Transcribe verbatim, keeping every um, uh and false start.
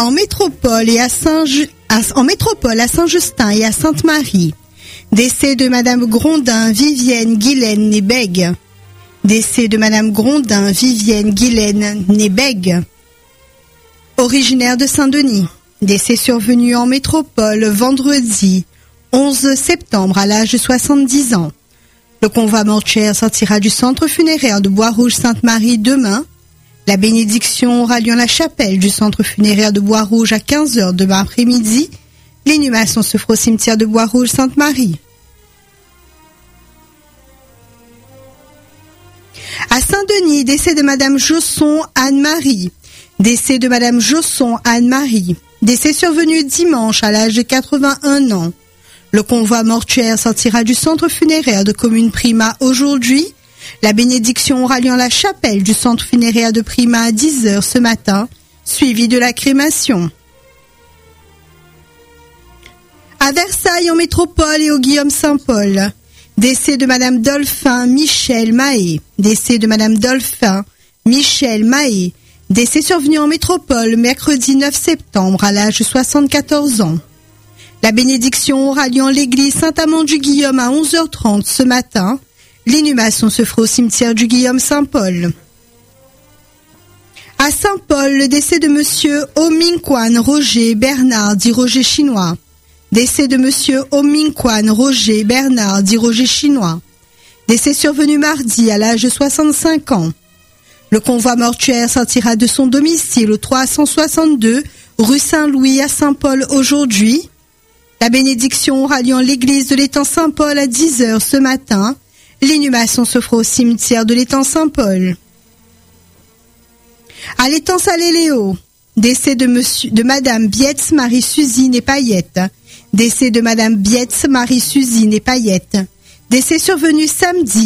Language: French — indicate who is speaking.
Speaker 1: En métropole et à Saint à, en métropole à Saint-Justin et à Sainte-Marie. Décès de Madame Grondin Vivienne Guylaine Nébègue. Décès de Madame Grondin Vivienne Guylaine Nébègue. Originaire de Saint-Denis. Décès survenu en métropole vendredi onze septembre à l'âge de soixante-dix ans. Le convoi mortuaire sortira du centre funéraire de Bois-Rouge-Sainte-Marie demain. La bénédiction aura lieu en la chapelle du centre funéraire de Bois-Rouge à quinze heures demain après-midi. L'inhumation se fera au cimetière de Bois-Rouge-Sainte-Marie. À Saint-Denis, décès de Madame Josson Anne-Marie. Décès de Madame Josson Anne-Marie. Décès survenu dimanche à l'âge de quatre-vingt-un ans. Le convoi mortuaire sortira du centre funéraire de Commune Prima aujourd'hui. La bénédiction aura lieu en la chapelle du centre funéraire de Prima à dix heures ce matin, suivi de la crémation. À Versailles, en métropole et au Guillaume-Saint-Paul. Décès de Madame Dolphin Michel Mahé. Décès de Madame Dolphin Michel Mahé. Décès survenu en métropole mercredi neuf septembre à l'âge de soixante-quatorze ans. La bénédiction aura lieu en l'église Saint-Amand-du-Guillaume à onze heures trente ce matin. L'inhumation se fera au cimetière du Guillaume-Saint-Paul. À Saint-Paul, le décès de Monsieur Omingquan Roger Bernard dit Roger Chinois. Décès de Monsieur Omingquan Roger Bernard dit Roger Chinois. Décès survenu mardi à l'âge de soixante-cinq ans. Le convoi mortuaire sortira de son domicile au trois cent soixante-deux rue Saint-Louis à Saint-Paul aujourd'hui. La bénédiction aura lieu en l'église de l'étang Saint-Paul à dix heures ce matin. L'inhumation se fera au cimetière de l'étang Saint-Paul. À l'étang Salé-Léo, décès de monsieur, de Madame Bietz Marie-Suzine et Payette. Décès de Madame Bietz Marie-Suzine et Payette. Décès survenu samedi